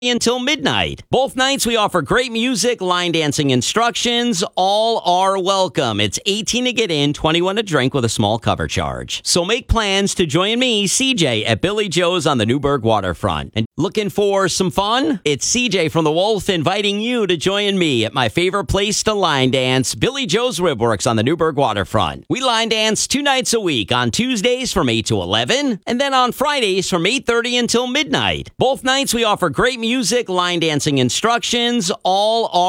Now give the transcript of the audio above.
until midnight. Both nights we offer great music, line dancing instructions. All are welcome. It's 18 to get in, 21 to drink with a small cover charge. So make plans to join me, CJ, at Billy Joe's on the Newburgh waterfront. And looking for some fun? It's CJ from The Wolf inviting you to join me at my favorite place to line dance, Billy Joe's Ribworks on the Newburgh waterfront. We line dance 2 nights a week, on Tuesdays from 8 to 11, and then on Fridays from 8:30 until midnight. Both nights we offer great music, line dancing instructions. All are